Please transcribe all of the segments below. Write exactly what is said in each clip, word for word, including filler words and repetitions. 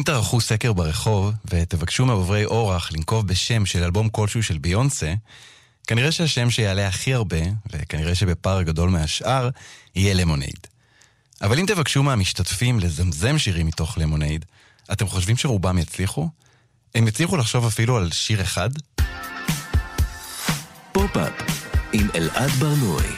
תערכו סקר ברחוב ותבקשו מעוברי אורח לנקוב בשם של אלבום כלשהו של ביונסה, כנראה שהשם שיעלה הכי הרבה, וכנראה שבפער גדול מהשאר, יהיה למונייד. אבל אם תבקשו מהמשתתפים לזמזם שירים מתוך למונייד, אתם חושבים שרובם יצליחו? הם יצליחו לחשוב אפילו על שיר אחד? פופ-אפ עם אלעד ברנועי.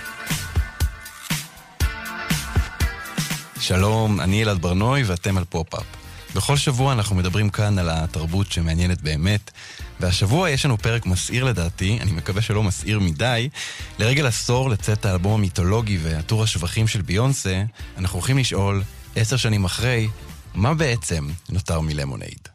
שלום, אני אלעד ברנועי ואתם על פופ-אפ. בכל שבוע אנחנו מדברים כאן על התרבות שמעניינת באמת, והשבוע יש לנו פרק מסעיר לדעתי, אני מקווה שלא מסעיר מדי, לרגל עשור לצאת האלבום המיתולוגי והטור השבחים של ביונסה, אנחנו הולכים לשאול, עשר שנים אחרי, מה בעצם נותר מלמונייד?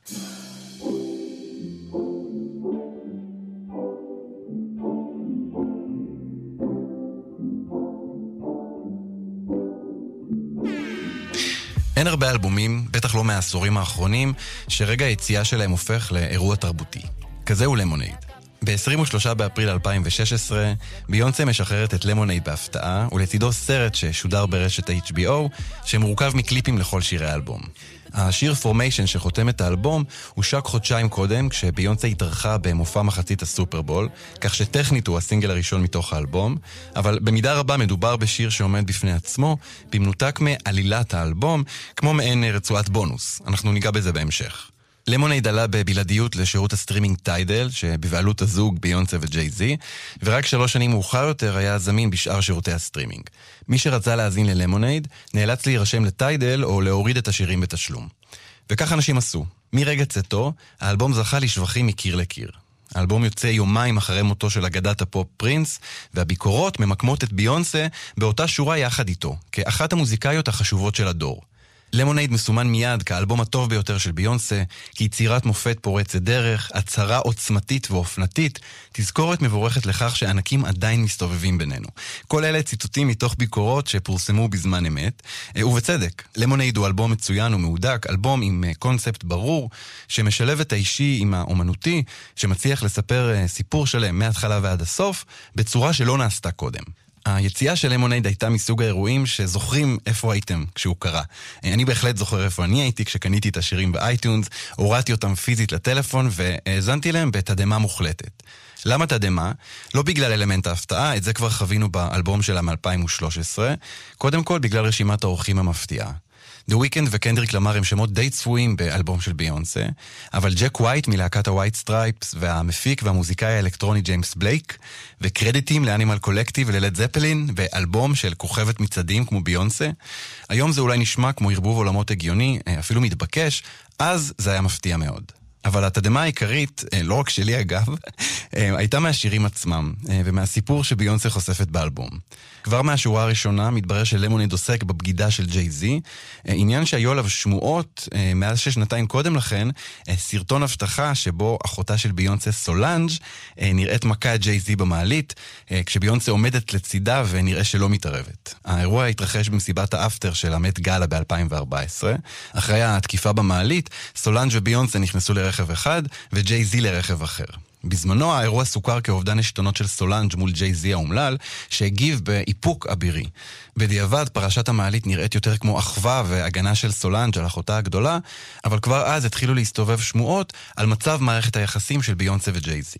אין הרבה אלבומים, בטח לא מהעשורים האחרונים, שרגע היציאה שלהם הופך לאירוע תרבותי. כזה הוא למונייד. ב-עשרים ושלושה באפריל אלפיים ושש עשרה, ביונסה משחררת את למונייד בהפתעה, ולצידו סרט ששודר ברשת ה-אייץ' בי או, שמורכב מקליפים לכל שירי האלבום. השיר פורמיישן שחותם את האלבום הושק חודשיים קודם, כשביונסה התארחה במופע מחצית הסופרבול, כך שטכנית הוא הסינגל הראשון מתוך האלבום, אבל במידה רבה מדובר בשיר שעומד בפני עצמו, במנותק מעלילת האלבום, כמו מעין רצועת בונוס. אנחנו ניגע בזה בהמשך. למונייד עלה בבלעדיות לשירות הסטרימינג טיידל, שבבעלות הזוג ביונסה וג'יי-זי, ורק שלוש שנים מאוחר יותר היה זמין בשאר שירותי הסטרימינג. מי שרצה להאזין ללמונייד, נאלץ להירשם לטיידל או להוריד את השירים בתשלום. וכך אנשים עשו. מרגע צאתו, האלבום זכה לשבחים מקיר לקיר. האלבום יוצא יומיים אחרי מותו של אגדת הפופ פרינס, והביקורות ממקמות את ביונסה באותה שורה יחד איתו, כאחת המוזיקאיות החשובות של הדור. למונייד מסומן מיד כאלבום הטוב ביותר של ביונסה, כיצירת מופת פורצת דרך, הצהרה עוצמתית ואופנתית, תזכורת מבורכת לכך שענקים עדיין מסתובבים בינינו. כל אלה ציטוטים מתוך ביקורות שפורסמו בזמן אמת, ובצדק. למונייד הוא אלבום מצוין ומהודק, אלבום עם קונספט ברור, שמשלב את האישי עם האומנותי, שמצליח לספר סיפור שלם מההתחלה ועד הסוף, בצורה שלא נעשתה קודם. היציאה של למונייד הייתה מסוג האירועים שזוכרים איפה הייתם כשהוא קרה. אני בהחלט זוכר איפה אני הייתי כשקניתי את השירים באייטיונס, הורדתי אותם פיזית לטלפון והאזנתי להם בתדמה מוחלטת. למה תדמה? לא בגלל אלמנט ההפתעה, את זה כבר חווינו באלבום שלה מ-אלפיים ושלוש עשרה, קודם כל בגלל רשימת האורחים המפתיעה. The Weeknd וקנדריק למר הם שמות די צפויים באלבום של ביונסה, אבל ג'ק ווייט מלהקת הווייט סטרייפס והמפיק והמוזיקאי האלקטרוני ג'יימס בלייק, וקרדיטים לאנימל קולקטיב וללד זפלין באלבום של כוכבת מצעדים כמו ביונסה. היום זה אולי נשמע כמו ערבוב עולמות הגיוני, אפילו מתבקש, אז זה היה מפתיע מאוד. אבל התדמה העיקרית, לא רק שלי אגב, הייתה מהשירים עצמם, ומהסיפור שביונסה חושפת באלבום. כבר מהשורה הראשונה מתברר שלמונייד עוסק בבגידה של ג'יי-זי, עניין שהיו עליו שמועות מאז ששנתיים קודם לכן, סרטון הבטחה שבו אחותה של ביונסה סולנג' נראית מכה את ג'יי-זי במעלית, כשביונסה עומדת לצידה ונראה שלא מתערבת. האירוע התרחש במסיבת האפטר של המט גאלה ב-אלפיים וארבע עשרה, אחרי התקיפה במעלית, סולנג' וביונסה נכנסו לרכב אחד וג'יי-זי לרכב אחר. בזמנו האירוע סוכר כאובדן עשתונות של סולנג' מול ג'יי-זי האומלל, שהגיב באיפוק אבירי. בדיעבד פרשת המעלית נראית יותר כמו אחווה והגנה של סולנג' על אחותה הגדולה, אבל כבר אז התחילו להסתובב שמועות על מצב מערכת היחסים של ביונסה וג'יי-זי.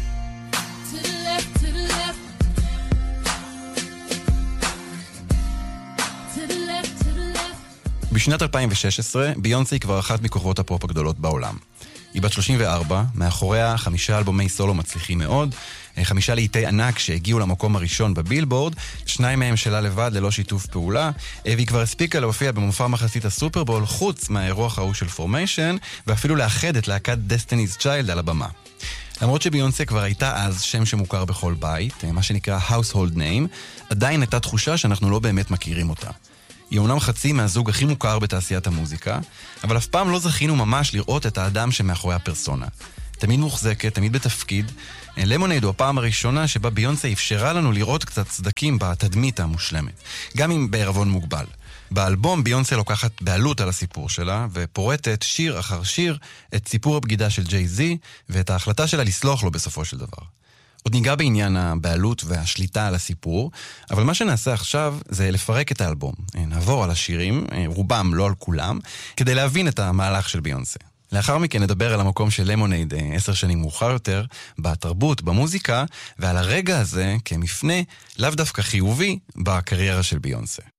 בשנת אלפיים ושש עשרה ביונסה היא כבר אחת מכוכבות הפופ הגדולות בעולם. היא בת שלושים וארבע, מאחוריה חמישה אלבומי סולו מצליחים מאוד, חמישה לעיתי ענק שהגיעו למקום הראשון בבילבורד, שניים מהם שלה לבד ללא שיתוף פעולה, והיא כבר הספיקה להופיע במופע מחצית הסופרבול חוץ מהאירוח ההוא של פורמיישן, ואפילו לאחד את להקת Destiny's Child על הבמה. למרות שביונסה כבר הייתה אז שם שמוכר בכל בית, מה שנקרא household name, עדיין הייתה תחושה שאנחנו לא באמת מכירים אותה. היא אומנם חצי מהזוג הכי מוכר בתעשיית המוזיקה, אבל אף פעם לא זכינו ממש לראות את האדם שמאחורי הפרסונה. תמיד מוחזקת, תמיד בתפקיד. למונייד הוא הפעם הראשונה שבה ביונסה אפשרה לנו לראות קצת צדקים בתדמית המושלמת, גם אם בערבון מוגבל. באלבום ביונסה לוקחת בעלות על הסיפור שלה, ופורטת שיר אחר שיר את סיפור הבגידה של ג'יי-זי, ואת ההחלטה שלה לסלוח לו בסופו של דבר. עוד ניגע בעניין הבעלות והשליטה על הסיפור, אבל מה שנעשה עכשיו זה לפרק את האלבום. נעבור על השירים, רובם, לא על כולם, כדי להבין את המהלך של ביונסה. לאחר מכן נדבר על המקום של למונייד עשר שנים מאוחר יותר, בתרבות, במוזיקה, ועל הרגע הזה כמפנה לאו דווקא חיובי בקריירה של ביונסה.